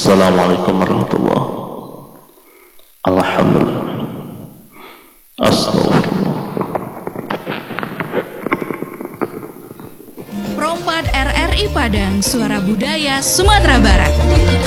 Assalamualaikum warahmatullahi wabarakatuh. Alhamdulillah. Astagfirullah. Prompat RRI Padang, Suara Budaya Sumatera Barat.